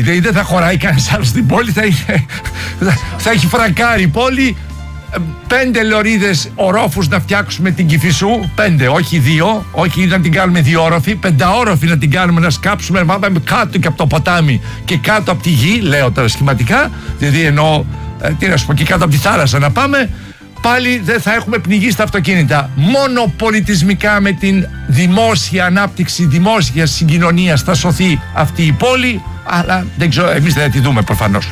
Δηλαδή δεν θα χωράει κανένας άλλος στην πόλη, θα έχει φραγκάρει η πόλη. 5 λωρίδες ορόφους να φτιάξουμε την Κηφισού, 5, όχι 2, όχι να την κάνουμε 2όροφη, 5όροφη να την κάνουμε, να σκάψουμε, να πάμε κάτω και από το ποτάμι και κάτω από τη γη, λέω τώρα σχηματικά, δηλαδή εννοώ, τι να σου πω, και κάτω από τη θάλασσα να πάμε. Πάλι δεν θα έχουμε πνιγεί στα αυτοκίνητα. Μόνο πολιτισμικά με την δημόσια ανάπτυξη, δημόσια συγκοινωνία θα σωθεί αυτή η πόλη, αλλά δεν ξέρω, εμείς δεν θα τη δούμε προφανώς.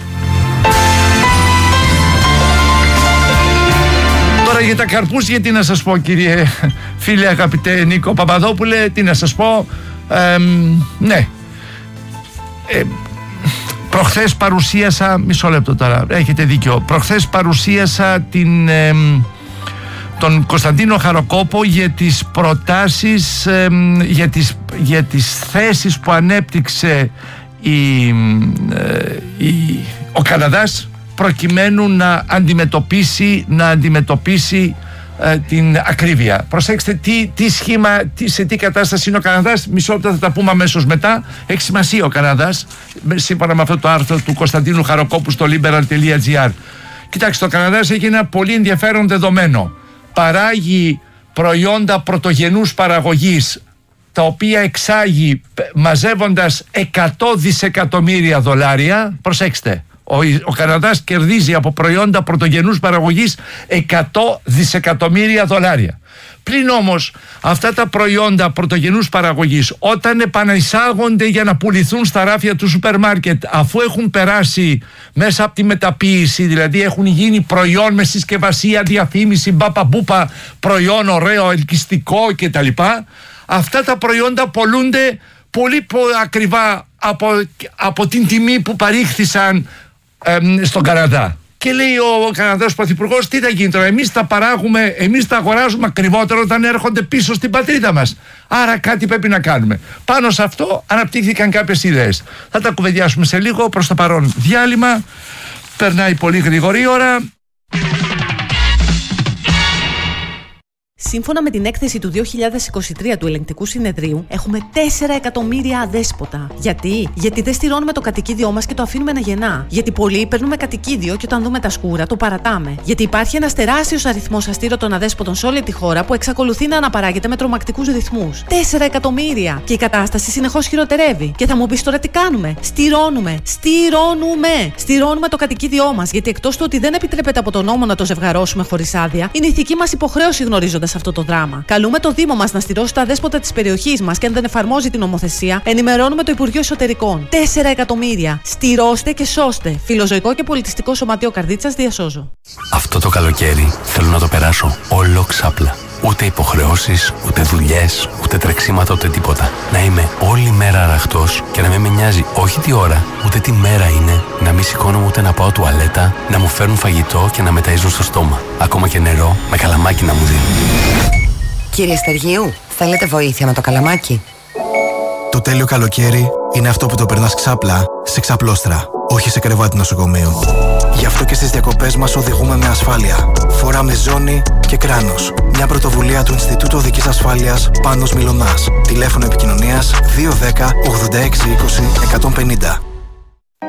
Τώρα για τα καρπούζια τι να σας πω, κύριε φίλε αγαπητέ Νίκο Παπαδόπουλε, τι να σας πω, ναι. Προχθές παρουσίασα, μισό λεπτό τώρα, έχετε δίκιο, προχθές παρουσίασα τον Κωνσταντίνο Χαροκόπο για τις προτάσεις, για τις θέσεις που ανέπτυξε ο Καναδάς προκειμένου να αντιμετωπίσει την ακρίβεια. Προσέξτε τι σχήμα, σε τι κατάσταση είναι ο Καναδάς. Μισό λεπτό, θα τα πούμε αμέσως μετά. Έχει σημασία ο Καναδάς, σύμφωνα με αυτό το άρθρο του Κωνσταντίνου Χαροκόπου στο liberal.gr. Κοιτάξτε, ο Καναδάς έχει ένα πολύ ενδιαφέρον δεδομένο. Παράγει προϊόντα πρωτογενούς παραγωγής, τα οποία εξάγει μαζεύοντας 100 δισεκατομμύρια δολάρια. Προσέξτε, ο Καναδάς κερδίζει από προϊόντα πρωτογενούς παραγωγής 100 δισεκατομμύρια δολάρια. Πλην όμως αυτά τα προϊόντα πρωτογενούς παραγωγής, όταν επανεισάγονται για να πουληθούν στα ράφια του σούπερ μάρκετ, αφού έχουν περάσει μέσα από τη μεταποίηση, δηλαδή έχουν γίνει προϊόν με συσκευασία, διαφήμιση, μπαπαμπούπα, προϊόν ωραίο, ελκυστικό κτλ., αυτά τα προϊόντα πολλούνται πολύ ακριβά από την τιμή που παρήχθησαν στον Καναδά. Και λέει ο Καναδός Πρωθυπουργός, τι θα γίνει τώρα, εμείς τα παράγουμε, εμείς τα αγοράζουμε ακριβότερο όταν έρχονται πίσω στην πατρίδα μας. Άρα κάτι πρέπει να κάνουμε. Πάνω σε αυτό αναπτύχθηκαν κάποιες ιδέες. Θα τα κουβεντιάσουμε σε λίγο. Προς το παρόν διάλειμμα. Περνάει πολύ γρήγορη ώρα. Σύμφωνα με την έκθεση του 2023 του Ελεγκτικού Συνεδρίου, έχουμε 4 εκατομμύρια αδέσποτα. Γιατί δεν στηρώνουμε το κατοικίδιό μας και το αφήνουμε να γεννά. Γιατί πολλοί παίρνουμε κατοικίδιο και όταν δούμε τα σκούρα το παρατάμε. Γιατί υπάρχει ένας τεράστιος αριθμός αστήρωτων αδέσποτων σε όλη τη χώρα που εξακολουθεί να αναπαράγεται με τρομακτικούς ρυθμούς. 4 εκατομμύρια! Και η κατάσταση συνεχώς χειροτερεύει. Και θα μου πεις τώρα τι κάνουμε. Στηρώνουμε το κατοικίδιό μας. Γιατί εκτός του ότι δεν επιτρέπεται από τον νόμο να το ζευγαρώσουμε χωρίς άδεια, είναι ηθική μας υποχρέωση γνωρίζοντας αυτό το δράμα. Καλούμε το Δήμο μας να στηρώσει τα αδέσποτα της περιοχής μας και αν δεν εφαρμόζει την νομοθεσία, ενημερώνουμε το Υπουργείο Εσωτερικών. 4 εκατομμύρια. Στηρώστε και σώστε. Φιλοζωικό και πολιτιστικό σωματείο Καρδίτσας, διασώζω. Αυτό το καλοκαίρι θέλω να το περάσω όλο ξάπλα. Ούτε υποχρεώσεις, ούτε δουλειές, ούτε τρεξίματα, ούτε τίποτα. Να είμαι όλη μέρα αραχτός και να μην με νοιάζει όχι τι ώρα, ούτε τι μέρα είναι. Να μην σηκώνομαι ούτε να πάω τουαλέτα, να μου φέρουν φαγητό και να με ταΐζουν στο στόμα. Ακόμα και νερό με καλαμάκι να μου δίνουν. Κύριε Στεργίου, θέλετε βοήθεια με το καλαμάκι? Το τέλειο καλοκαίρι είναι αυτό που το περνάς ξάπλα σε ξαπλώστρα, όχι σε κρεβάτι νοσοκομείου. Γι' αυτό και στις διακοπές μας οδηγούμε με ασφάλεια. Φοράμε ζώνη και κράνος. Μια πρωτοβουλία του Ινστιτούτου Οδικής Ασφάλειας Πάνος Μιλωνάς. Τηλέφωνο επικοινωνίας 210 86 20 150.